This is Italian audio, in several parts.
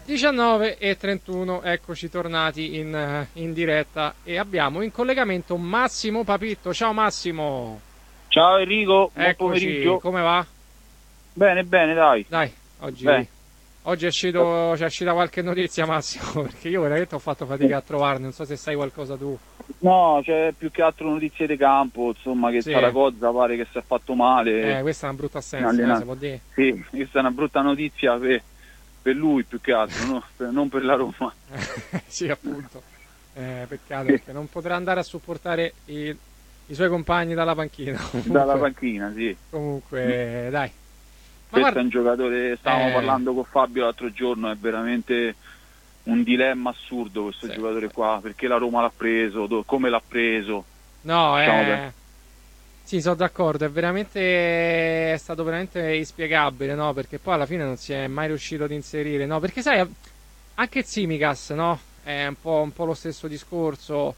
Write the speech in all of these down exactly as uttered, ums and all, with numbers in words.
diciannove e trentuno, eccoci tornati in, in diretta e abbiamo in collegamento Massimo Papitto. Ciao Massimo. Ciao Enrico, buon Eccoci, pomeriggio. come va? Bene, bene, dai. Dai, oggi, Bene. oggi è uscito, c'è uscita qualche notizia Massimo, perché io veramente ho fatto fatica a trovarne, non so se sai qualcosa tu. No, c'è più che altro notizie di campo, insomma, che Sì. Saragozza pare che si è fatto male. Eh, questa è una brutta assenza, allena- eh, si può dire. Sì, questa è una brutta notizia per, per lui più che altro, no? Per- non per la Roma. Sì, appunto. Eh, peccato perché non potrà andare a supportare i, i suoi compagni dalla panchina. Comunque, Dalla panchina, sì. comunque dai. Ma Questo guarda, è un giocatore, stavamo Eh. parlando con Fabio l'altro giorno, è veramente un dilemma assurdo questo Sì. giocatore qua, perché la Roma l'ha preso, do- come l'ha preso. no, Lasciamo eh, perdere. sì, sono d'accordo, è veramente è stato veramente inspiegabile, no? Perché poi alla fine non si è mai riuscito ad inserire, no? Perché sai, anche Tsimikas, no? È un po', un po' lo stesso discorso.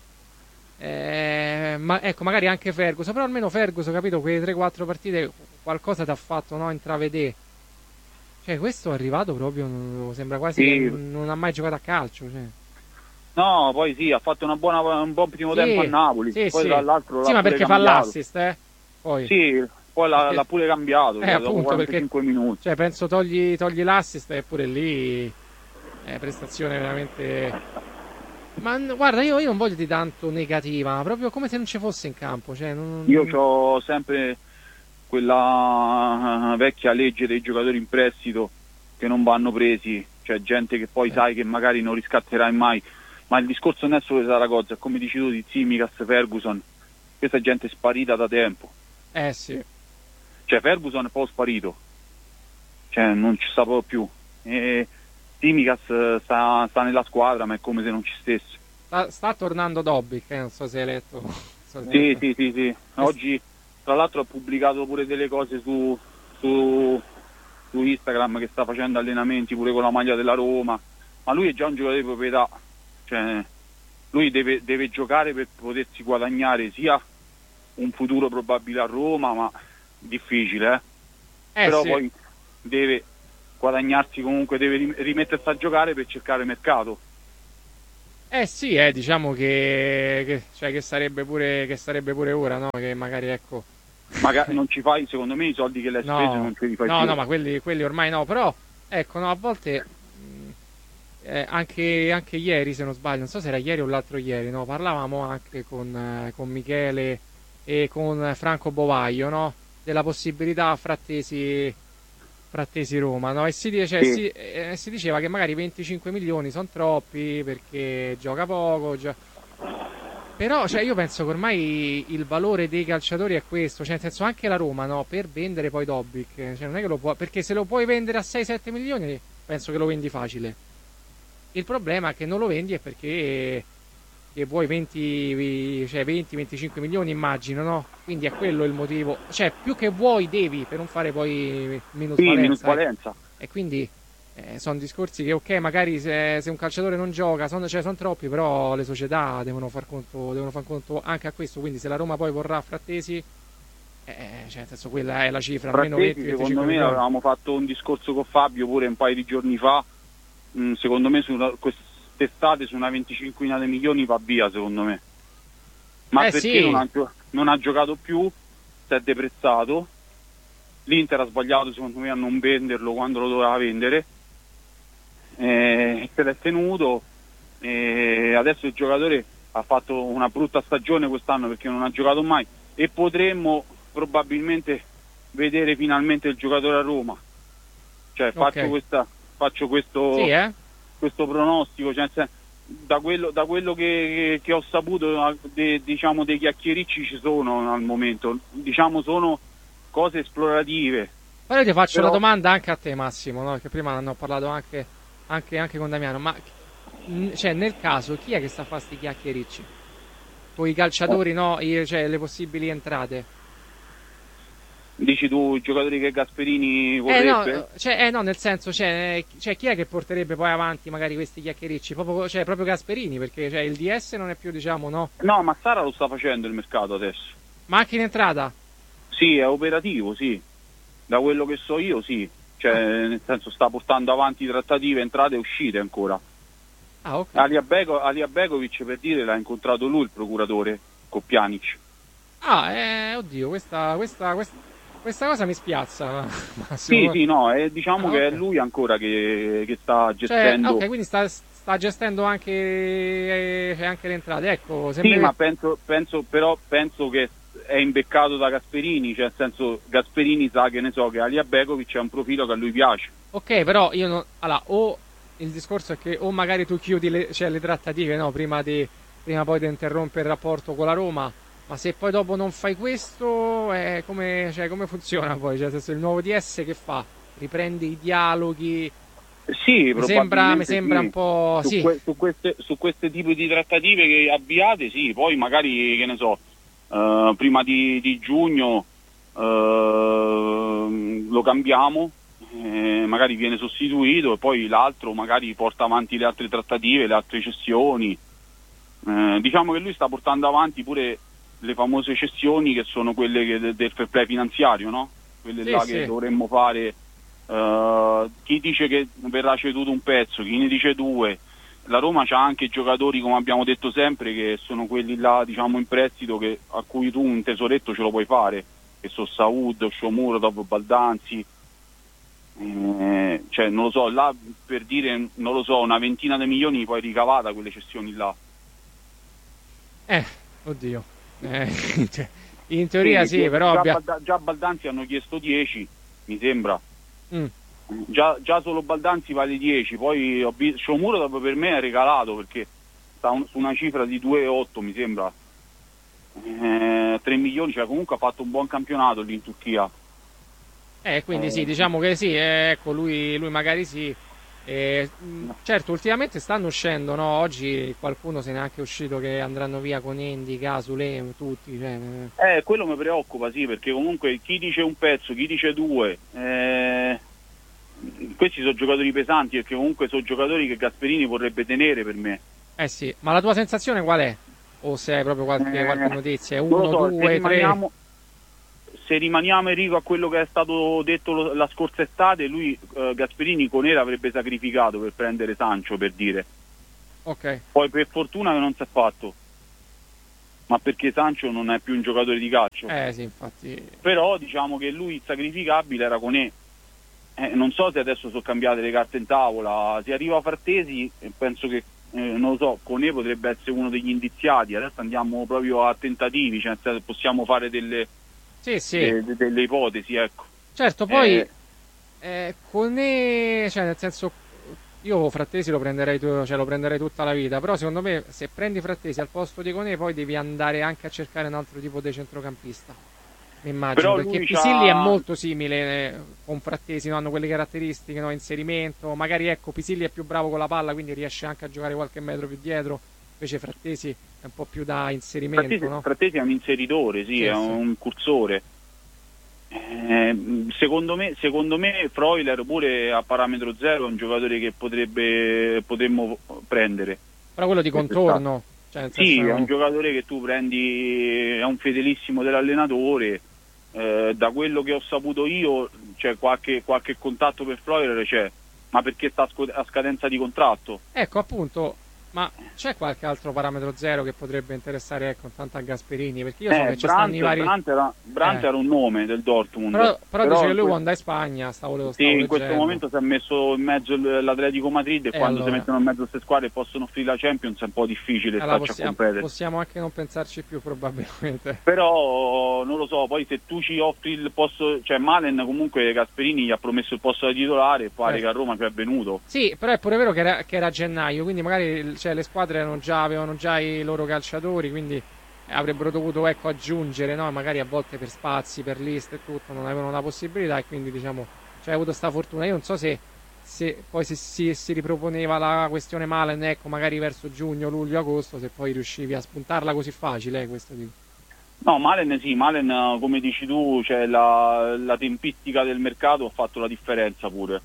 Eh, ma ecco, magari anche Ferguson, però almeno Ferguson, capito, quelle tre quattro partite qualcosa ti ha fatto, no? Intravedere. Cioè, questo è arrivato proprio, non- sembra quasi Sì. che non ha mai giocato a calcio, cioè. No, poi sì, ha fatto una buona, un buon primo Sì, tempo a Napoli, sì, poi sì. tra l'altro Sì, l'ha ma pure perché fa cambiato. l'assist, eh? Poi. Sì, poi l'ha, Perché- l'ha pure cambiato, Eh, cioè, dopo appunto, perché quarantacinque minuti. cioè, penso togli, togli l'assist e pure lì è prestazione veramente. Ma n- guarda, io, io non voglio di tanto negativa, ma proprio come se non ci fosse in campo. Cioè, non... Io ho sempre quella eh, vecchia legge dei giocatori in prestito che non vanno presi, cioè gente che poi Eh. sai che magari non riscatterai mai, ma il discorso non è solo di Saragozza, è come dici tu di Tsimikas, Ferguson, questa gente è sparita da tempo, Eh sì. cioè Ferguson è poi sparito, cioè non ci sta proprio più, e Tsimikas eh, sta, sta nella squadra ma è come se non ci stesse. Sta, sta tornando Dobby, che non so se hai letto. Non so se hai Sì, letto. sì, sì, sì. Oggi tra l'altro ha pubblicato pure delle cose su, su, su Instagram che sta facendo allenamenti pure con la maglia della Roma, ma lui è già un giocatore di proprietà, cioè lui deve, deve giocare per potersi guadagnare sia un futuro probabile a Roma, ma difficile, eh? Eh Però sì. poi deve guadagnarsi comunque, deve rim- rimettersi a giocare per cercare mercato. Eh sì, eh, diciamo che, che, cioè, che sarebbe pure che sarebbe pure ora, no? Che magari ecco. Magari non ci fai, secondo me, i soldi che l'hai No, speso non ce li fai no, più. no, ma quelli, quelli ormai no, però ecco, no, a volte mh, eh, anche, anche ieri, se non sbaglio, non so se era ieri o l'altro ieri, no? Parlavamo anche con, eh, con Michele e con Franco Bovaglio, no? Della possibilità Frattesi, Frattesi Roma, no? E si, dice, Sì. si, eh, si diceva che magari venticinque milioni sono troppi perché gioca poco, gio- però cioè, io penso che ormai il valore dei calciatori è questo, cioè nel senso anche la Roma, no? Per vendere poi Dobbik, cioè non è che lo può, perché se lo puoi vendere a sei sette milioni penso che lo vendi facile. Il problema è che non lo vendi è perché che vuoi venti, cioè venti venticinque milioni immagino, no? Quindi è quello il motivo, cioè più che vuoi devi per non fare poi Sì, minusvalenza. minusvalenza. eh. E quindi eh, sono discorsi che ok, magari se, se un calciatore non gioca, sono, cioè, sono troppi, però le società devono far conto, devono far conto anche a questo, quindi se la Roma poi vorrà Frattesi, eh, cioè nel senso quella è la cifra, almeno Frattesi, venti venticinque secondo me, milioni. avevamo fatto un discorso con Fabio pure un paio di giorni fa, mm, secondo me su una- quest'estate su una venticinquina di milioni va via, secondo me. Ma Eh, perché sì. non, ha, gio- non ha giocato più, si è deprezzato, l'Inter ha sbagliato secondo me a non venderlo quando lo doveva vendere, eh, se l'è tenuto, e adesso il giocatore ha fatto una brutta stagione quest'anno perché non ha giocato mai e potremmo probabilmente vedere finalmente il giocatore a Roma, cioè faccio, Ok. questa, faccio questo, Sì, eh? questo pronostico, cioè, se- da quello, da quello che, che ho saputo de- diciamo dei chiacchiericci ci sono al momento, diciamo sono cose esplorative. Ora io ti faccio Però- una domanda anche a te Massimo, no? Che prima ne ho parlato anche, anche, anche con Damiano, ma mh, cioè, nel caso chi è che sta a fare sti chiacchiericci? Con i calciatori, no? I- cioè le possibili entrate. Dici tu i giocatori che Gasperini Eh vorrebbe? no, cioè, eh, no, nel senso, cioè, eh, cioè, chi è che porterebbe poi avanti magari questi chiacchiericci? Proprio, cioè, proprio Gasperini, perché cioè, il D S non è più, diciamo, no? No, ma Sara lo sta facendo il mercato adesso. Ma anche in entrata? Sì, è operativo, sì. Da quello che so io, sì. cioè nel senso sta portando avanti trattative, entrate e uscite ancora. Ah, ok. Alia, Beko, Alia Begovic, per dire, l'ha incontrato lui il procuratore con Pjanic. Ah, eh, oddio, questa, questa, questa, questa cosa mi spiazza, Sì, Massimo. sì, no, e diciamo Ah, che è ok. lui ancora che, che sta Cioè, gestendo. ok, quindi sta, sta gestendo anche, eh, anche le entrate. Ecco, Sì, sembra ma che... penso, penso, però penso che è imbeccato da Gasperini, cioè nel senso Gasperini sa che ne so che Alia Begovic è un profilo che a lui piace. Ok, però io non... Allora, o il discorso è che o magari tu chiudi le, cioè, le trattative, no? Prima, di, prima poi di interrompere il rapporto con la Roma, ma se poi dopo non fai questo, eh, come, cioè, come funziona poi? Cioè, nel senso, il nuovo D S che fa? Riprende i dialoghi? Sì, Mi sembra, mi probabilmente sembra un sì. po'... Su, Sì, que- su queste, su queste tipi di trattative che avviate, sì, poi magari, che ne so, eh, prima di, di giugno eh, lo cambiamo, eh, magari viene sostituito e poi l'altro magari porta avanti le altre trattative, le altre cessioni. Eh, diciamo che lui sta portando avanti pure le famose cessioni che sono quelle che de- del fair play finanziario, no? Quelle sì, là che sì. dovremmo fare. Uh, chi dice che verrà ceduto un pezzo, chi ne dice due. La Roma c'ha anche giocatori, come abbiamo detto sempre, che sono quelli là, diciamo, in prestito, che, a cui tu un tesoretto ce lo puoi fare, che sono Saud, Shomurodov, Baldanzi, eh, cioè non lo so, là per dire, non lo so, una ventina di milioni poi ricavata quelle cessioni là. Eh, oddio. Eh, cioè, in teoria Sì, sì, però già, abbia... Balda- già Baldanzi hanno chiesto dieci, mi sembra. Mm. Già, già solo Baldanzi vale dieci, poi ho visto Shomurodov per me è regalato perché sta un, su una cifra di due virgola otto mi sembra, eh, tre milioni, cioè comunque ha fatto un buon campionato lì in Turchia. Eh, quindi sì, Eh, diciamo che sì, eh, ecco, lui, lui magari sì. Eh, mh, certo, ultimamente stanno uscendo, no? Oggi qualcuno se n'è anche uscito che andranno via con Endi, Casule, tutti. Cioè, eh, quello mi preoccupa, sì, perché comunque chi dice un pezzo, chi dice due, eh, questi sono giocatori pesanti perché comunque sono giocatori che Gasperini vorrebbe tenere per me. eh sì, ma la tua sensazione qual è? O se hai proprio qualche, qualche Eh, notizia? non lo Uno, so, se due, tre? rimaniamo, se rimaniamo Enrico a quello che è stato detto lo- la scorsa estate, lui eh, Gasperini con Era avrebbe sacrificato per prendere Sancho, per dire. Ok. Poi per fortuna che non si è fatto, ma perché Sancho non è più un giocatore di calcio. Eh sì, infatti. Però diciamo che lui il sacrificabile era con E. Eh, non so se adesso sono cambiate le carte in tavola, se arriva Frattesi eh, penso che eh, non lo so, Conè potrebbe essere uno degli indiziati, adesso andiamo proprio a tentativi, cioè nel senso, possiamo fare delle, Sì, sì. de- de- delle ipotesi, ecco. Certo, poi Eh, eh, Conè, cioè nel senso, io Frattesi lo prenderei, tu- cioè, lo prenderei tutta la vita, però secondo me se prendi Frattesi al posto di Conè poi devi andare anche a cercare un altro tipo di centrocampista. Mi immagino, però perché lui Pisilli è c'ha... molto simile eh, con Frattesi, no? Hanno quelle caratteristiche, no? Inserimento, magari ecco Pisilli è più bravo con la palla, quindi riesce anche a giocare qualche metro più dietro, invece Frattesi è un po' più da inserimento, Frattesi, no? Frattesi è un inseritore, sì, Sì, è sì. un cursore. Eh, secondo me, secondo me Freuler pure a parametro zero è un giocatore che potrebbe potremmo prendere. Però quello di Quest'estate. contorno, cioè nel Sì, è un senso... giocatore che tu prendi, è un fedelissimo dell'allenatore. Eh, da quello che ho saputo io, c'è qualche, qualche contatto per Freuler, c'è, ma perché sta a sco- a scadenza di contratto. Ecco appunto, ma c'è qualche altro parametro zero che potrebbe interessare ecco, tanto a Gasperini? Perché io so Eh, che ci stanno Brandt, i vari... Brandt era, Brandt Eh. era un nome del Dortmund, Però, però dice però che in lui que- vuole andare in Spagna, stavo, sì, stavo in questo leggendo. momento si è messo in mezzo l- l'Atletico Madrid e E quando si allora? mettono in mezzo queste squadre e possono offrire la Champions è un po' difficile Allora starci a possiamo, competere. possiamo anche non pensarci più probabilmente. Però non lo so, poi se tu ci offri il posto, cioè Malen comunque Gasperini gli ha promesso il posto da titolare e pare Certo. che a Roma ci è venuto. Sì, però è pure vero che era, che era gennaio, quindi magari cioè, le squadre erano già, avevano già i loro calciatori, quindi avrebbero dovuto ecco, aggiungere, no? Magari a volte per spazi, per liste e tutto, non avevano la possibilità e quindi diciamo c'è avuto sta fortuna. Io non so se, se poi se si, si riproponeva la questione Malen, ecco, magari verso giugno, luglio, agosto, se poi riuscivi a spuntarla così facile, eh, questo dico. No, Malen sì, Malen come dici tu, cioè la, la tempistica del mercato ha fatto la differenza pure.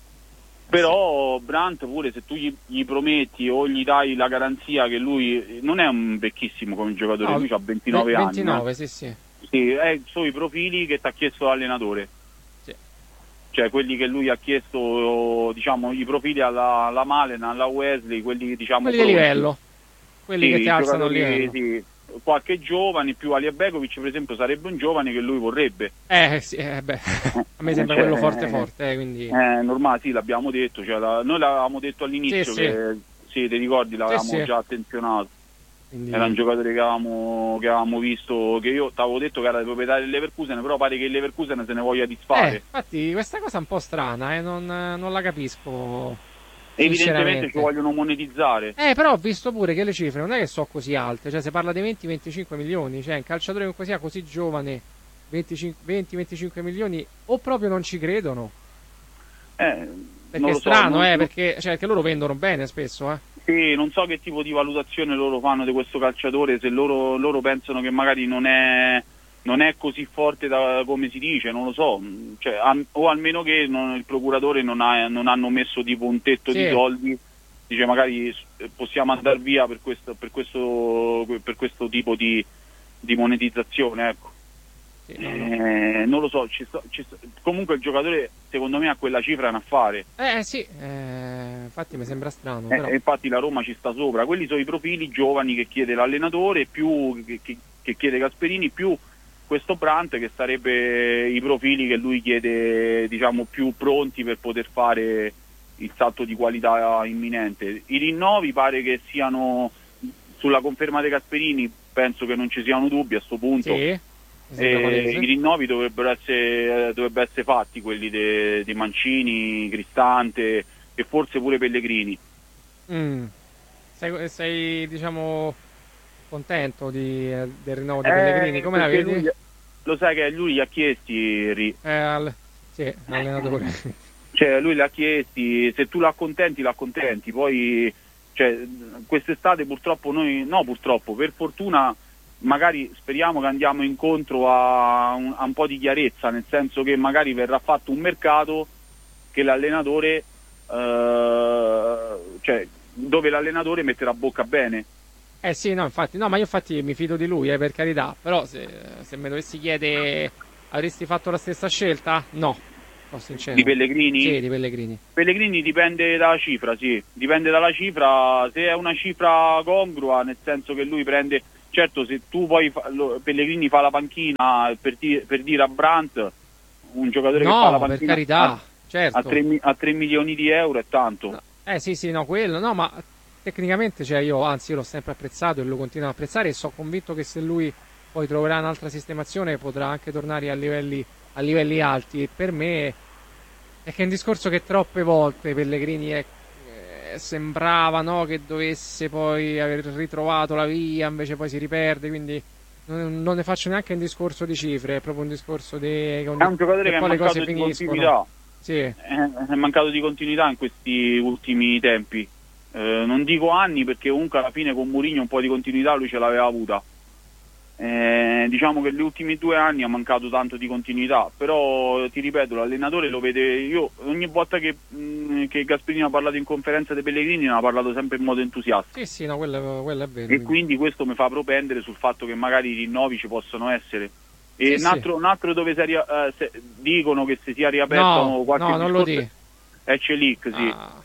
Però Brandt pure se tu gli, gli prometti o gli dai la garanzia che lui non è un vecchissimo come giocatore, No, lui ha ventinove anni. ventinove, eh. sì, sì. Sì, è, sono i profili che ti ha chiesto l'allenatore. Sì. cioè quelli che lui ha chiesto, diciamo, i profili alla, alla Malen, alla Wesley, quelli diciamo quelli di pronti. livello, quelli Sì, che ti i alzano il giocatori, livello. sì, qualche giovane, più Aliabegovic per esempio sarebbe un giovane che lui vorrebbe. Eh sì, eh, beh, a me sembra Cioè, quello forte forte, eh, quindi... Eh, normale, sì, l'abbiamo detto, cioè, la- noi l'avevamo detto Sì, all'inizio sì, che, sì, ti ricordi, sì, l'avevamo sì. già attenzionato. Era un Quindi... giocatore che avevamo, che avevamo visto, che io ti avevo detto che era di proprietà del Leverkusen, però pare che il Leverkusen se ne voglia Eh, disfare. infatti questa cosa è un po' strana, eh, non, non la capisco, Evidentemente ci sinceramente. vogliono monetizzare. Eh, però ho visto pure che le cifre non è che sono così alte, cioè si parla di venti venticinque milioni, cioè un calciatore comunque sia così giovane, venti venticinque milioni, o proprio non ci credono, Eh, perché non è lo so, strano, non, eh, non- perché, cioè, perché loro vendono bene spesso, eh. sì, non so che tipo di valutazione loro fanno di questo calciatore, se loro, loro pensano che magari non è, non è così forte da, come si dice, non lo so, cioè, al- o almeno che non- il procuratore non, ha, non hanno messo tipo un tetto di Sì, soldi, dice magari eh, possiamo andare via per questo, per questo, per questo tipo di, di monetizzazione, ecco. sì, no, no. Eh, non lo so, ci sto- ci sto- comunque il giocatore secondo me a quella cifra è un affare. Eh sì, eh, infatti mi sembra strano, Eh, però. e infatti la Roma ci sta sopra, quelli sono i profili giovani che chiede l'allenatore, più che, che- che chiede Gasperini, più questo Brandt che sarebbe i profili che lui chiede, diciamo, più pronti per poter fare il salto di qualità imminente. I rinnovi pare che siano sulla conferma dei Gasperini, penso che non ci siano dubbi a sto punto. Sì, mi sembra Eh, palese. I rinnovi dovrebbero essere, dovrebbero essere fatti, quelli dei Mancini, Cristante e forse pure Pellegrini. Mm. Sei, sei, diciamo, contento di- eh, del rinnovo di Pellegrini? Eh, Come la perché vedi? lui, lo sai che lui gli ha chiesti, Ri- Eh, al- sì, allenatore. cioè lui gli ha chiesti, se tu l'accontenti, l'accontenti, poi cioè, quest'estate purtroppo noi, no purtroppo, per fortuna magari speriamo che andiamo incontro a un, a un po' di chiarezza, nel senso che magari verrà fatto un mercato che l'allenatore, eh, cioè dove l'allenatore metterà bocca bene. Eh sì, no, infatti, no, ma io infatti mi fido di lui, eh, per carità, però se, se me dovessi chiedere avresti fatto la stessa scelta? No, sono Di sincero. Pellegrini? Sì, di Pellegrini. Pellegrini dipende dalla cifra, sì, dipende dalla cifra, se è una cifra congrua, nel senso che lui prende, certo se tu poi fa, lo, Pellegrini fa la panchina per, di, per dire a Brandt, un giocatore che fa la No, per panchina carità, a, a, certo. tre, mi- a tre milioni di euro è tanto. No, eh sì, sì, no, quello, no, ma tecnicamente, cioè io, anzi, io l'ho sempre apprezzato e lo continuo ad apprezzare e sono convinto che se lui poi troverà un'altra sistemazione potrà anche tornare a livelli, a livelli alti. E per me è che è un discorso che troppe volte Pellegrini è, eh, sembrava, no, che dovesse poi aver ritrovato la via, invece poi si riperde, quindi non, non ne faccio neanche un discorso di cifre, è proprio un discorso di, che, È ogni- un giocatore che che è poi le cose mancato di finiscono. continuità, Sì. è, è mancato di continuità in questi ultimi tempi. Eh, non dico anni perché comunque alla fine con Mourinho un po' di continuità lui ce l'aveva avuta. Eh, diciamo che gli ultimi due anni ha mancato tanto di continuità, però ti ripeto, l'allenatore lo vede, io ogni volta che, mh, che Gasperini ha parlato in conferenza dei Pellegrini ne ha parlato sempre in modo entusiasta Sì, sì, no, quello, quello è vero. e quindi- quindi questo mi fa propendere sul fatto che magari i rinnovi ci possono essere. E Sì, un, sì. altro, un altro dove si è ria- eh, se- dicono che si sia riaperto No, qualche no, non lo discorso di. è Celic, sì. Ah.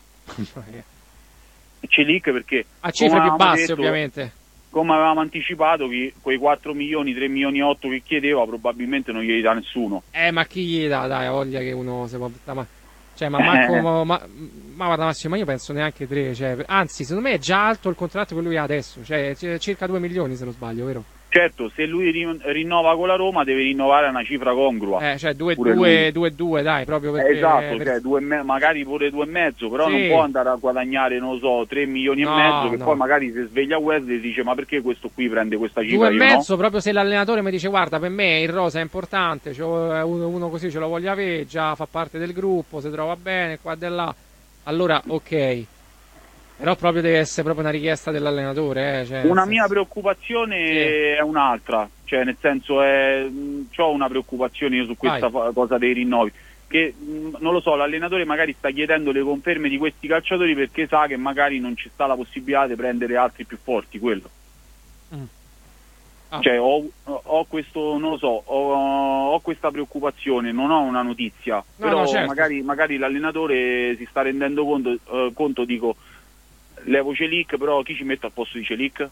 Celic perché A come cifre più avevamo basse, detto, ovviamente. come avevamo anticipato, che quei quattro milioni, tre milioni e otto che chiedeva probabilmente non glieli dà nessuno. Eh, ma chi gli dà, dai, ha voglia che uno si può... Ma, cioè, ma manco... Eh, Ma, ma, ma guarda Massimo, ma io penso neanche tre, cioè, anzi, secondo me è già alto il contratto che lui ha adesso, cioè, c- circa due milioni se non sbaglio, vero? certo, se lui rin- rinnova con la Roma deve rinnovare a una cifra congrua. Eh, cioè, due Pure due lui. due due, dai, proprio Eh, perché... esatto, per- cioè, due e me- magari pure due e mezzo, però Sì. non può andare a guadagnare, non lo so, tre milioni No, e mezzo, che no. poi magari si sveglia Wesley e dice ma perché questo qui prende questa Due cifra e io mezzo, proprio se l'allenatore mi dice guarda, per me il rosa è importante, cioè, uno, uno così ce lo voglio avere, già fa parte del gruppo, si trova bene, qua e là, allora ok. Però proprio deve essere proprio una richiesta dell'allenatore, eh, cioè, no? Una nel mia senso- preoccupazione Sì. è un'altra, cioè nel senso è, ho una preoccupazione io su questa Vai. fa- cosa dei rinnovi, che mh, non lo so, l'allenatore magari sta chiedendo le conferme di questi calciatori perché sa che magari non ci sta la possibilità di prendere altri più forti, quello. Ah. Cioè, ho, ho questo, non lo so, ho, ho questa preoccupazione, non ho una notizia, No, però no, certo. magari, magari l'allenatore si sta rendendo conto, eh, conto, dico, levo Celic, però chi ci metto al posto di Celic?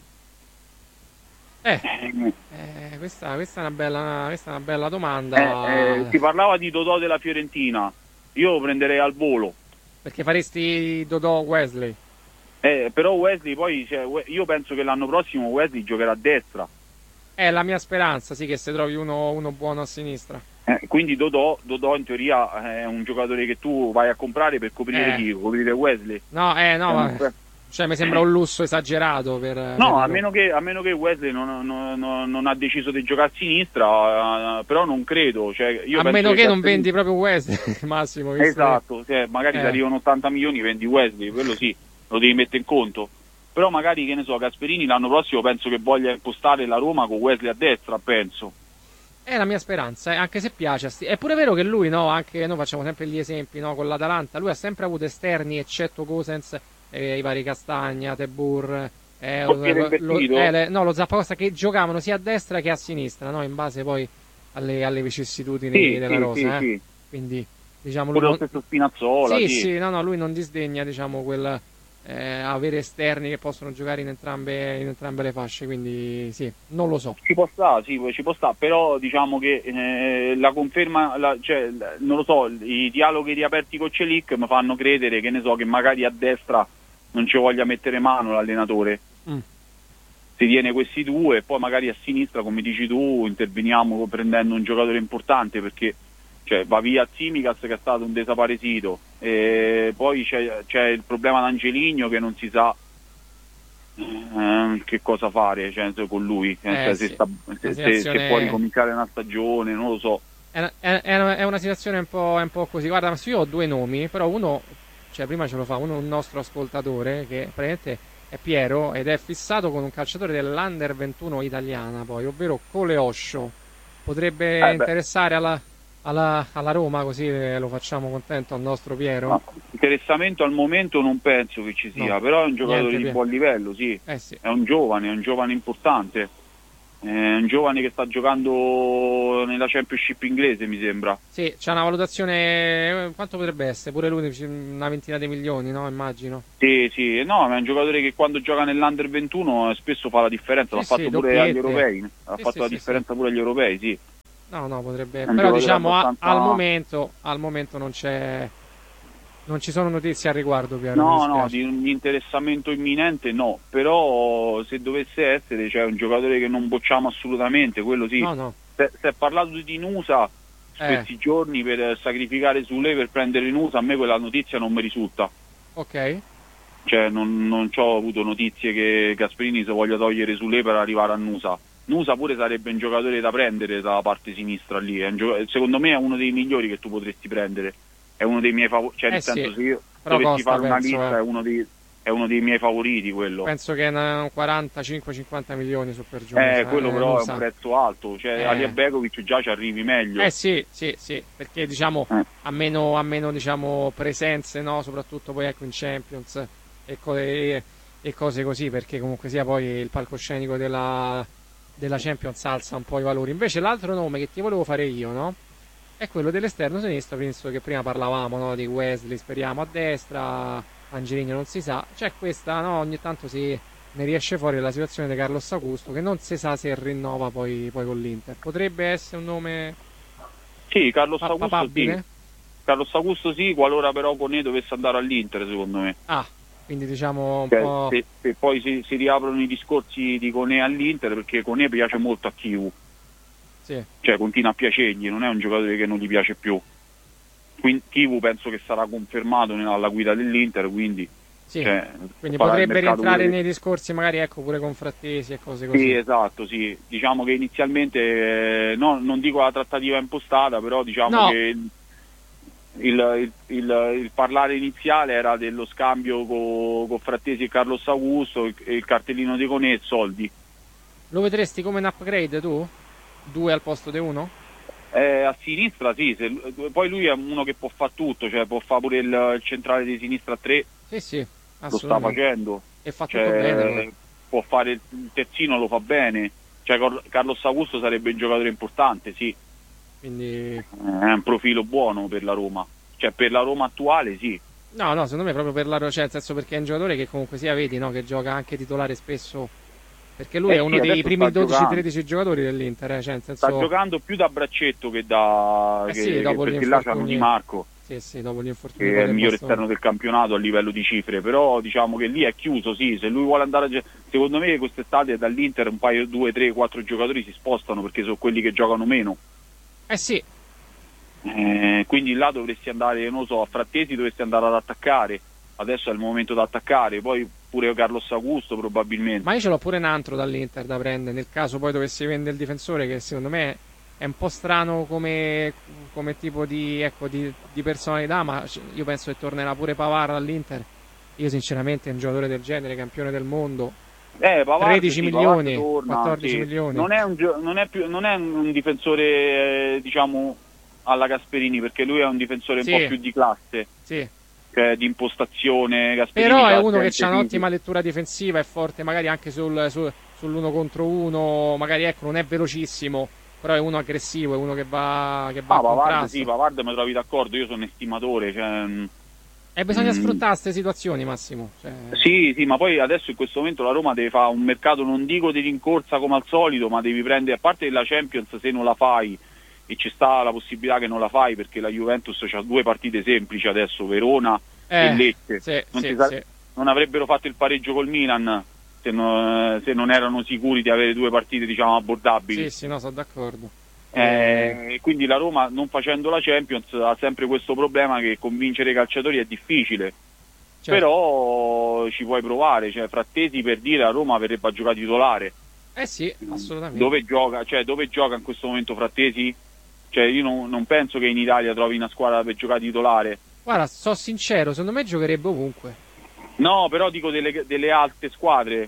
Eh, Eh, eh, questa, questa è una bella, questa è una bella eh, eh, domanda. si parlava di Dodò della Fiorentina, io lo prenderei al volo. Perché faresti Dodò Wesley? Eh, però Wesley poi, cioè, We- io penso che l'anno prossimo Wesley giocherà a destra. È la mia speranza, sì, che se trovi uno, uno buono a sinistra. Eh, quindi Dodò, Dodò in teoria è un giocatore che tu vai a comprare per coprire Eh, chi? Coprire Wesley. no, eh, no, Cioè, non ma- per- cioè mi sembra un lusso esagerato per, per No, la a Roma. meno che, a meno che Wesley non, non- non- non ha deciso di giocare a sinistra, eh, però non credo. Cioè, io A penso meno che non Gasperini- vendi proprio Wesley, Massimo. Visto Esatto, cioè, magari che... ti eh. arrivano ottanta milioni, vendi Wesley, quello sì, lo devi mettere in conto. Però magari, che ne so, Gasperini l'anno prossimo penso che voglia impostare la Roma con Wesley a destra, penso. È la mia speranza, eh, anche se piace. a sti- È pure vero che lui, no, anche noi facciamo sempre gli esempi, no, con l'Atalanta, lui ha sempre avuto esterni, eccetto Gosens, eh, i vari Castagna, Tebur, eh, lo, Portiere lo- lo- invertito? eh, le- no, lo Zappacosta, che giocavano sia a destra che a sinistra, no, in base poi alle, alle vicissitudini Sì, della sì, rosa, sì, eh. sì. Quindi, diciamo, lui Pure lo non... stesso Spinazzola, Sì, sì. sì, no, no, lui non disdegna, diciamo, quel eh, avere esterni che possono giocare in entrambe, in entrambe le fasce, quindi sì, non lo so. Ci può stare, sì, ci può stare, però diciamo che eh, la conferma, la- cioè, l- non lo so, i dialoghi riaperti con Celic mi fanno credere che ne so che magari a destra non ci voglia mettere mano l'allenatore. Mm. Si tiene questi due e poi magari a sinistra, come dici tu, interveniamo prendendo un giocatore importante perché cioè, va via Tsimikas che è stato un desaparecito e poi c'è, c'è il problema d'Angeligno che non si sa eh, che cosa fare cioè, con lui, Eh, cioè, se, sì. sta- Una se- se- situazione- se può ricominciare una stagione, non lo so. È una, è- è una- è una situazione un po', è un po' così. Guarda, ma io ho due nomi, però uno, cioè prima ce lo fa, uno è un nostro ascoltatore che praticamente è Piero ed è fissato con un calciatore dell'Under ventuno italiana, poi, ovvero Coleoscio. Potrebbe Eh beh. interessare alla, alla- alla Roma, così eh, lo facciamo contento al nostro Piero. No, interessamento al momento non penso che ci sia, No, però è un giocatore niente, di Pier- buon livello, sì. Eh sì. È un giovane, è un giovane importante. È un giovane che sta giocando nella Championship inglese, mi sembra. Sì, c'è una valutazione. eh, Quanto potrebbe essere? Pure lui una ventina di milioni, no? Immagino. Sì, sì, no, ma è un giocatore che quando gioca nell'Under ventuno eh, spesso fa la differenza, l'ha Sì, fatto sì, pure agli doppiette. europei, ha Sì, fatto sì, la sì, differenza pure agli europei, sì. No, no, potrebbe. È un Però giocatore diciamo a- abbastanza- al momento, al momento non c'è. Non ci sono notizie al riguardo, Piero. mi No, no, dispiace. di un interessamento imminente no, però se dovesse essere c'è un giocatore che non bocciamo assolutamente, quello sì. No, no. Si si è parlato di Nusa Eh. questi giorni per sacrificare Sule per prendere Nusa, a me quella notizia non mi risulta. Ok. Cioè non, non ho avuto notizie che Gasperini si voglia togliere Sule per arrivare a Nusa. Nusa pure sarebbe un giocatore da prendere dalla parte sinistra lì, è un gioc- secondo me è uno dei migliori che tu potresti prendere. È uno dei miei favoriti, cioè Eh nel sì, senso se io però dovessi costa, fare una penso, lista eh. è, uno dei, è uno dei miei favoriti quello. Penso che un quarantacinque cinquanta milioni su per giù. Eh, sa, quello eh, però non è sa. un prezzo alto, cioè Eh. Ali Begovic già ci arrivi meglio. Eh sì, sì, sì, perché diciamo Eh. ha meno, ha meno diciamo, presenze, no? Soprattutto poi ecco in Champions e, co- e- e cose così, perché comunque sia poi il palcoscenico della, della Champions alza un po' i valori. Invece l'altro nome che ti volevo fare io, no? È quello dell'esterno sinistro, visto che prima parlavamo, no? Di Wesley, speriamo a destra, Angelino non si sa. C'è questa, no? Ogni tanto si ne riesce fuori la situazione di Carlos Augusto, che non si sa se rinnova poi, poi con l'Inter. Potrebbe essere un nome Sì, Carlos pa- Augusto papabile? sì. Carlos Augusto sì, qualora però Conè dovesse andare all'Inter secondo me. Ah, quindi diciamo un Cioè, po'... se, se poi si, si riaprono i discorsi di Conè all'Inter perché Conè piace molto a Chivu. Sì. Cioè continua a piacergli, non è un giocatore che non gli piace più. Quindi Chivu penso che sarà confermato nella- alla guida dell'Inter, quindi, Sì, cioè, quindi farà il potrebbe mercato rientrare pure- nei discorsi magari ecco pure con Frattesi e cose così. Sì, esatto, sì. Diciamo che inizialmente, eh, no, non dico la trattativa impostata, però diciamo No. che il, il- il- il parlare iniziale era dello scambio con, con Frattesi e Carlos Augusto e il cartellino di Conè e soldi. Lo vedresti come un upgrade tu? Due al posto di uno? Eh, a sinistra sì, se- poi lui è uno che può fare tutto, cioè può fare pure il, il centrale di sinistra a tre, Sì, sì, lo sta assolutamente. facendo. E fa tutto Cioè, bene. poi. può fare il terzino, lo fa bene. cioè Carlos Augusto sarebbe un giocatore importante, sì. Quindi... È un profilo buono per la Roma. Cioè per la Roma attuale sì. No, no, secondo me proprio per la Roma, cioè, nel senso perché è un giocatore che comunque sia, vedi, no? Che gioca anche titolare spesso. Perché lui Eh è sì, uno dei primi dodici tredici giocatori dell'Inter, eh, cioè, nel senso... sta giocando più da braccetto che da... Eh che, sì, dopo che gli perché là c'hanno infortuni... Di Marco. Sì, sì, dopo gli infortuni Che è il miglior bastone. esterno del campionato a livello di cifre, però diciamo che lì è chiuso, sì, se lui vuole andare a... secondo me quest'estate dall'Inter un paio, due, tre, quattro giocatori si spostano perché sono quelli che giocano meno. Eh sì. Eh, quindi là dovresti andare, non lo so, a Frattesi dovresti andare ad attaccare, adesso è il momento da attaccare, poi pure Carlos Augusto probabilmente. Ma io ce l'ho pure un altro dall'Inter da prendere, nel caso poi dovessi vendere il difensore, che secondo me è un po' strano come, come tipo di, ecco, di, di personalità, ma io penso che tornerà pure Pavard all'Inter. Io sinceramente un giocatore del genere, campione del mondo, eh, Pavard, tredici sì, milioni, torna, quattordici sì. milioni. Non è un, non è più, non è un difensore, eh, diciamo, alla Gasperini, perché lui è un difensore sì, un po' più di classe. Sì. Cioè, di impostazione. Gasperini però è uno che ha un'ottima fisico. lettura difensiva, è forte magari anche sul, sul, sull'uno contro uno, magari ecco non è velocissimo, però è uno aggressivo, è uno che va, che va Ah, a Pavard, contrasto. sì, Pavard mi trovi d'accordo, io sono estimatore. Cioè, e bisogna mm, sfruttare queste situazioni, Massimo. Cioè... Sì, sì, ma poi adesso in questo momento la Roma deve fare un mercato, non dico di rincorsa come al solito, ma devi prendere, a parte la Champions, se non la fai, e ci sta la possibilità che non la fai, perché la Juventus ha due partite semplici adesso, Verona eh, e Lecce. Sì, non, sì, sa- sì. non avrebbero fatto il pareggio col Milan se non, se non erano sicuri di avere due partite, diciamo, abbordabili. Sì, sì, no, sono d'accordo. Eh, quindi la Roma, non facendo la Champions, ha sempre questo problema che convincere i calciatori è difficile. Certo. Però ci puoi provare, cioè Frattesi, per dire, a Roma verrebbe a giocare titolare. Eh sì, assolutamente. Dove gioca, cioè, dove gioca in questo momento Frattesi? Cioè io non, non penso che in Italia trovi una squadra per giocare titolare. Guarda, so sincero, secondo me giocherebbe ovunque. No, però dico delle, delle alte squadre.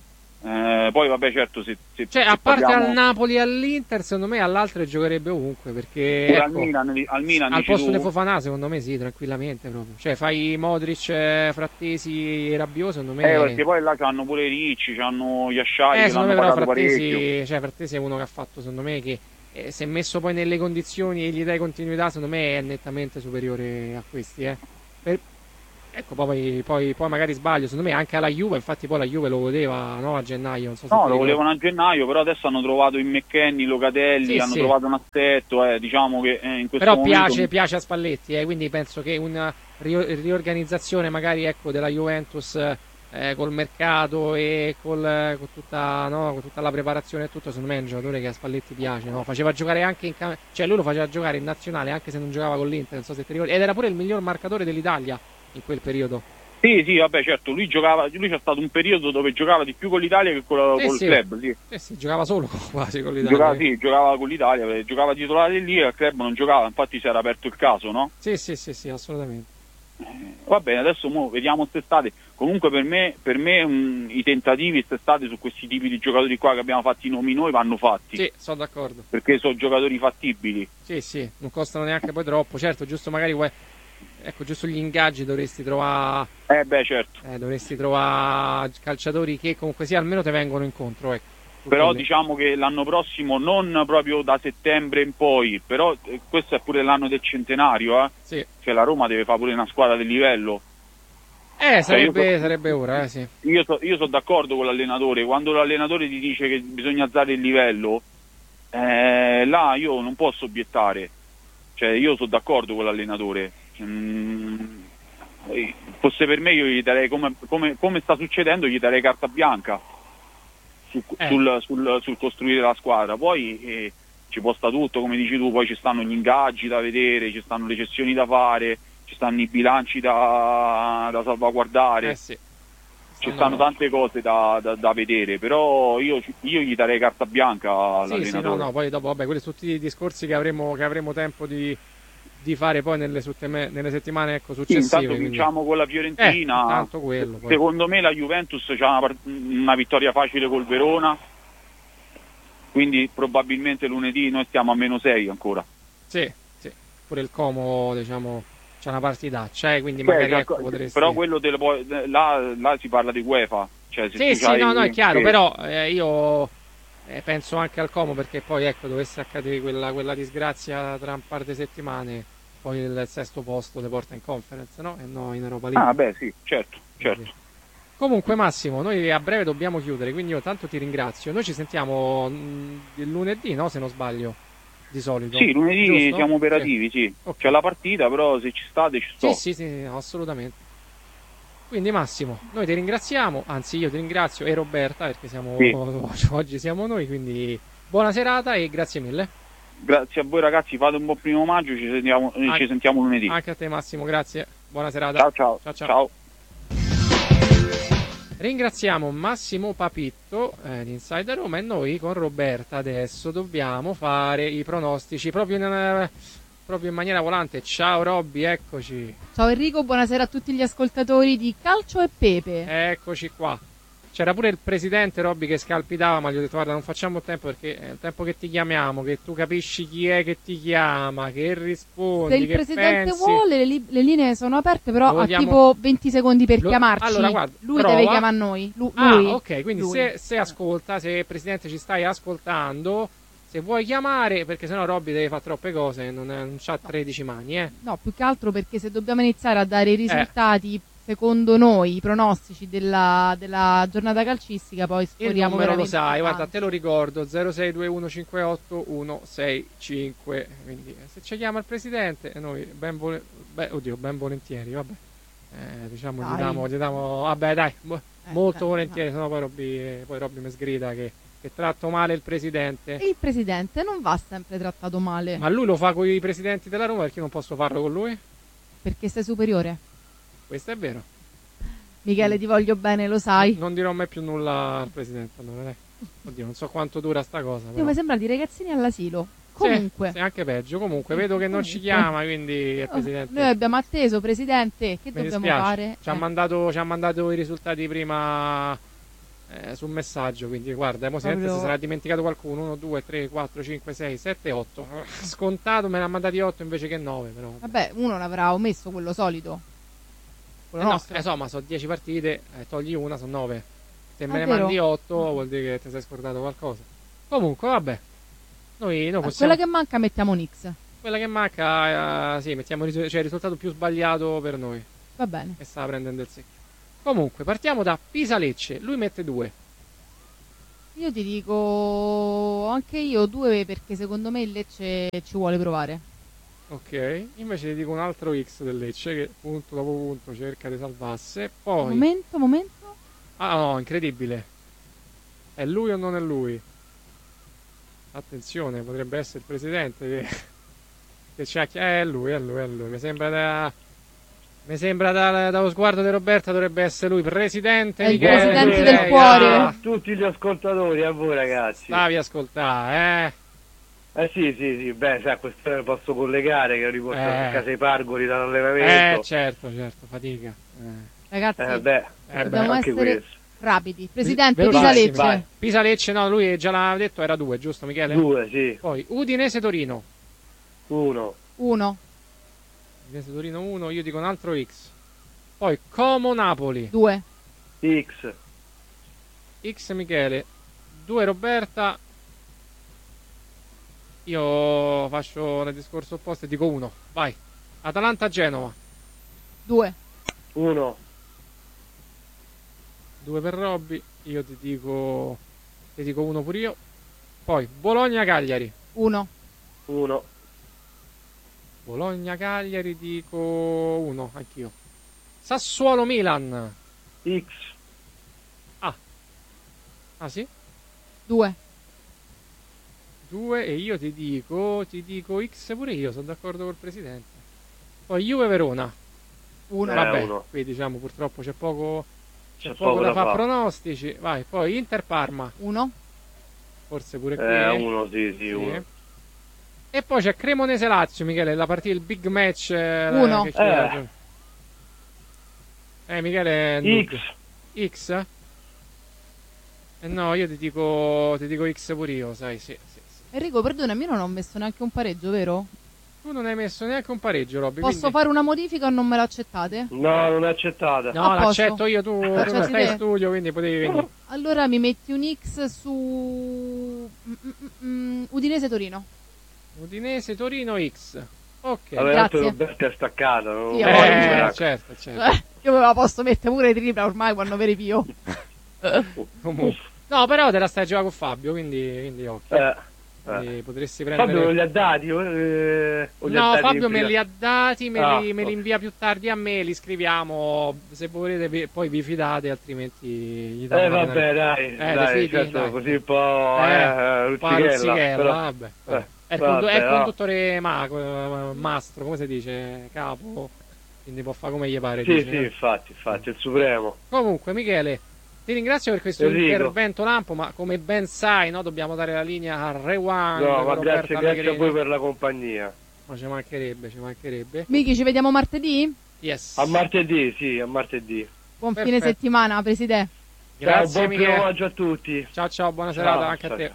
Eh, poi vabbè, certo, se, se cioè se a parte parliamo... al Napoli e all'Inter, secondo me all'altre giocherebbe ovunque, perché Pure ecco, al Milan, al, Milan, al posto tu? di Fofana secondo me sì, tranquillamente proprio. Cioè fai Modric, eh, Frattesi e Rabiot, secondo me. Eh, perché poi là c'hanno pure Ricci, c'hanno gli Asciai eh, che l'hanno me però pagato Frattesi, parecchio. cioè Frattesi è uno che ha fatto, secondo me, che eh, se messo poi nelle condizioni e gli dai continuità, secondo me è nettamente superiore a questi, eh. Per... Ecco, poi, poi, poi magari sbaglio, secondo me anche alla Juve, infatti poi la Juve lo voleva, no, a gennaio, non so se No, ti lo ricordi. volevano a gennaio, però adesso hanno trovato in McKennie, Locatelli, Sì, hanno sì. trovato un assetto, eh, diciamo che eh, in questo Però momento... piace, piace a Spalletti, eh, quindi penso che una ri- riorganizzazione magari ecco, della Juventus eh, col mercato e col, con, tutta, no, con tutta la preparazione e tutto, secondo me è un giocatore che a Spalletti piace, no? Faceva giocare anche in cam- cioè lui lo faceva giocare in nazionale anche se non giocava con l'Inter, non so se ti ricordi, ed era pure il miglior marcatore dell'Italia in quel periodo. Sì, sì, vabbè, certo, lui giocava, lui c'è stato un periodo dove giocava di più con l'Italia che con la, Sì, col sì. club, sì. Sì, sì, giocava solo quasi con l'Italia. Giocava, sì, giocava con l'Italia, perché giocava titolare lì e al club non giocava, infatti si era aperto il caso, no? Sì, sì, sì, sì, assolutamente. Eh, va bene, adesso mo vediamo quest'estate. Comunque per me, per me mh, i tentativi quest'estate su questi tipi di giocatori qua che abbiamo fatti i nomi noi vanno fatti. Sì, sono d'accordo. Perché sono giocatori fattibili. Sì, sì, non costano neanche poi troppo, certo, giusto magari vuoi... Ecco, giusto gli ingaggi dovresti trovare. Eh beh, certo. Eh, dovresti trovare calciatori che comunque sia almeno te vengono incontro. Ecco. Però lì. diciamo che l'anno prossimo, non proprio da settembre in poi, però eh, questo è pure l'anno del centenario, eh? Sì. Cioè la Roma deve fare pure una squadra di livello. Eh, sarebbe, Cioè, io so, sarebbe ora, eh sì. Io, so, io sono d'accordo con l'allenatore, quando l'allenatore ti dice che bisogna alzare il livello, eh, là io non posso obiettare. Cioè io sono d'accordo con l'allenatore. Mm, fosse per me io gli darei, come, come, come sta succedendo, gli darei carta bianca su, eh. sul, sul, sul costruire la squadra. Poi eh, ci può sta tutto, come dici tu, poi ci stanno gli ingaggi da vedere, ci stanno le cessioni da fare, ci stanno i bilanci da, da salvaguardare, eh sì. ci stanno tante cose da, da, da vedere, però io, io gli darei carta bianca all'allenatore. Sì, sì, no, no, poi dopo, vabbè, quelli sono tutti i discorsi che avremo, che avremo tempo di, di fare poi nelle, nelle settimane ecco, successive. Sì, intanto quindi... vinciamo con la Fiorentina, eh, tanto quello, poi. Secondo me la Juventus ha una, una vittoria facile col Verona, quindi probabilmente lunedì noi stiamo a meno sei ancora. Sì, sì, pure il Como, diciamo, c'è una partitaccia, eh, quindi Beh, magari ecco, potresti... Però quello del, là, là si parla di UEFA. Cioè, se sì, sì, no, no, è chiaro, sì. Però eh, io eh, penso anche al Como, perché poi ecco, dovesse accadere quella, quella disgrazia tra un par di settimane, poi il sesto posto le porta in Conference, no? E no in Europa League. Ah, beh, sì, certo, certo. Quindi... Comunque Massimo, noi a breve dobbiamo chiudere, quindi io tanto ti ringrazio. Noi ci sentiamo mh, il lunedì, no? Se non sbaglio, di solito. Sì, lunedì Giusto? siamo operativi, sì. sì. Okay. C'è la partita, però se ci state ci sto. Sì, sì, sì, no, assolutamente. Quindi Massimo, noi ti ringraziamo, anzi io ti ringrazio e Roberta, perché siamo Sì. oggi siamo noi, quindi buona serata e grazie mille. Grazie a voi ragazzi, fate un buon primo maggio, ci sentiamo, An- ci sentiamo lunedì. Anche a te Massimo, grazie. Buona serata. Ciao ciao. Ciao, ciao. ciao. Ringraziamo Massimo Papitto eh, di Inside Roma, e noi con Roberta adesso dobbiamo fare i pronostici proprio in, eh, proprio in maniera volante. Ciao Robby, eccoci. Ciao Enrico, buonasera a tutti gli ascoltatori di Calcio e Pepe. Eccoci qua. C'era pure il presidente Robby che scalpitava, ma gli ho detto guarda non facciamo tempo, perché è il tempo che ti chiamiamo, che tu capisci chi è che ti chiama, che rispondi, Se il che presidente pensi. vuole, le, li- le linee sono aperte, però Lo ha vogliamo- tipo venti secondi per Lo- chiamarci. allora, guarda, lui prova. deve chiamare noi. Lu- Ah, lui. ok, quindi Lui. se, se ascolta, se il presidente ci stai ascoltando, se vuoi chiamare, perché sennò Robby deve fare troppe cose, non, è, non c'ha tredici mani, eh. No, più che altro perché se dobbiamo iniziare a dare i risultati, secondo noi, i pronostici della, della giornata calcistica, poi Il sforiamo numero lo veramente sai, guarda, tanto. te lo ricordo, zero sei due uno cinque otto uno sei cinque, quindi eh, se ci chiama il presidente, noi ben, vole- beh, oddio, ben volentieri, vabbè, eh, diciamo, gli Dai. diamo, gli diamo, vabbè dai, mo- Eh, molto eh, volentieri, sennò poi Robby, eh, poi Robby mi sgrida che, che tratto male il presidente. E il presidente non va sempre trattato male, Ma lui lo fa con i presidenti della Roma, perché io non posso farlo con lui? perché sei superiore. Questo è vero. Michele, ti voglio bene, lo sai. Non dirò mai più nulla al presidente, allora dai. Oddio, non so quanto dura sta cosa. Io Però. mi sembra di ragazzini all'asilo. Sì, Comunque, sì, anche peggio. Comunque, vedo che non ci Comunque. chiama, quindi il oh, presidente. noi abbiamo atteso, presidente, che Mi dobbiamo dispiace. fare? Ci ha, Eh. mandato, ci ha mandato i risultati prima eh, sul messaggio, quindi guarda, mo sente, Proprio- si sarà dimenticato qualcuno. uno, due, tre, quattro, cinque, sei, sette, otto. Scontato, me ne ha mandati otto invece che nove, però. Vabbè, uno l'avrà omesso quello solito. Eh Quello no, nostro. eh so, ma sono dieci partite, eh, togli una, sono nove. Se me Ah, ne vero? mandi otto vuol dire che ti sei scordato qualcosa. Comunque, vabbè. Noi, noi Ah, possiamo... quella che manca mettiamo un X. Quella che manca, eh, sì, mettiamo il risu- cioè, il risultato più sbagliato per noi. Va bene. Che sta prendendo il secchio. Comunque, partiamo da Pisa-Lecce. Lui mette due. Io ti dico anche io due perché secondo me il Lecce ci vuole provare. Ok. Invece ti dico un altro X del Lecce che punto dopo punto cerca di salvarsi. Poi... Momento, momento. Ah no, incredibile. È lui o non è lui? Attenzione, potrebbe essere il presidente che, che ci ha chi- eh, è lui, è lui, è lui. Mi sembra da... Mi sembra da- dallo sguardo di Roberta dovrebbe essere lui, presidente È il Michele presidente Michele, del cuore. ah, A tutti gli ascoltatori, a voi ragazzi. stavi a ascoltare, Eh sì, sì, sì, beh, sai, a quest'ora lo posso collegare che ho riportato Eh. a casa i pargoli eh? Eh, dall'allenamento. certo, certo, fatica. Eh. Ragazzi, Eh, beh, Eh, dobbiamo beh, anche essere questo. rapidi. Presidente, Velocissimi. Pisa Lecce. Vai. Pisa-Lecce, no, lui già l'ha detto, era due, giusto Michele? Due, sì, Poi Udinese-Torino. uno, Uno, Udinese-Torino uno, io dico un altro X. Poi Como-Napoli. due, X, X Michele, due Roberta. Io faccio nel discorso opposto e dico uno. Vai. Atalanta-Genova. due, uno, due per Robby. Io ti dico ti dico uno pure io. Poi Bologna-Cagliari. uno, uno, Bologna-Cagliari dico uno, anch'io. Sassuolo-Milan. X, Ah sì? due, due e io ti dico ti dico X pure io, sono d'accordo col presidente. Poi Juve-Verona. uno, Eh, Vabbè, uno. qui diciamo purtroppo c'è poco c'è, C'è poco, poco da da fare fare. pronostici. Vai, poi Inter-Parma. uno, Forse pure qui. eh, eh. uno, sì, sì, Sì. uno. E poi c'è Cremonese-Lazio, Michele, la partita, il big match. eh, Uno. che c'è- Eh. Eh, Michele. X, X? Eh no, io ti dico ti dico X pure io, sai, sì, sì, sì. Enrico, perdonami, io non ho messo neanche un pareggio, vero? Tu non hai messo neanche un pareggio, Robby. Posso quindi... fare una modifica o non me l'accettate? No, non è accettata. No, A posto. l'accetto io, tu non Accetti stai in te? studio, quindi potevi venire. Allora mi metti un X su mm, mm, mm, Udinese Torino. Udinese Torino X. Ok. Vabbè, tanto Grazie. Roberto è staccato. non- Sì, Eh, a voglia. certo, certo. Eh, io me la posso mettere pure tripla ormai quando veri più. Comunque. No, però te la stai a giocare con Fabio, quindi, quindi occhio. Eh, Quindi eh. potresti prendere... Fabio non li ha dati? eh, o li ha No, dati Fabio in me privato? li ha dati, me, Ah, li, me li ok. invia più tardi a me, li scriviamo, se volete vi- poi vi fidate, altrimenti gli date Eh una vabbè, penalità. dai, Eh, dai, ti fidi? certo, Dai. così un po' Eh, eh, un po' Ruccichella, Ruccichella, però- vabbè, vabbè. eh, È il, condu- è il vabbè, no. conduttore mago, mastro, come si dice, capo, quindi può fare come gli pare. Sì, dice, sì, eh. infatti, infatti, il supremo. Comunque, Michele, ti ringrazio per questo Enrico. intervento lampo, ma come ben sai, no, dobbiamo dare la linea a Rewind No, con ma Roberto grazie, grazie a Allegrini. voi per la compagnia. Ma ci mancherebbe, ci mancherebbe. Miki, ci vediamo martedì? Yes. A martedì, sì, a martedì. Buon Perfetto. fine settimana, Presidente. Grazie, Ciao, buon Michele. primo maggio a tutti. Ciao ciao, buona Ciao, serata anche ciao, a te. ciao.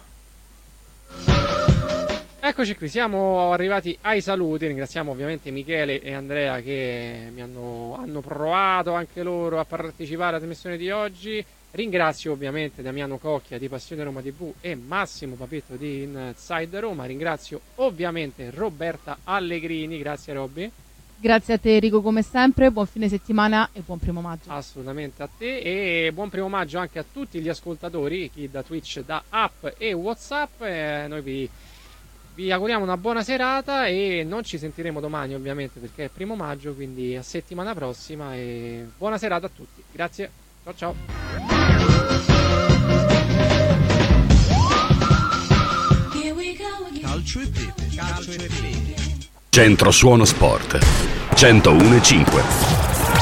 Eccoci qui, siamo arrivati ai saluti. Ringraziamo ovviamente Michele e Andrea che mi hanno, hanno provato anche loro a partecipare alla trasmissione di oggi. Ringrazio ovviamente Damiano Cocchia di Passione Roma tivù e Massimo Papetto di Inside Roma. Ringrazio ovviamente Roberta Allegrini. Grazie Robby. Grazie a te Enrico come sempre, buon fine settimana e buon primo maggio. Assolutamente a te e buon primo maggio anche a tutti gli ascoltatori, chi da Twitch, da app e WhatsApp. Eh, noi vi, vi auguriamo una buona serata e non ci sentiremo domani ovviamente perché è primo maggio, quindi a settimana prossima e buona serata a tutti. Grazie, ciao ciao. Calcio e pepe, calcio e pepe. Centro Suono Sport centouno e cinque.